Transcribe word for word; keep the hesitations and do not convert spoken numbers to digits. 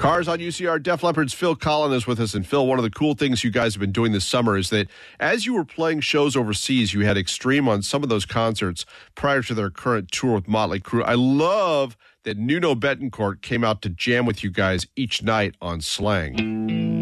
Cars on U C R. Def Leppard's Phil Collen is with us. And Phil, one of the cool things you guys have been doing this summer is that as you were playing shows overseas, you had Extreme on some of those concerts prior to their current tour with Motley Crue. I love that Nuno Bettencourt came out to jam with you guys each night on Slang.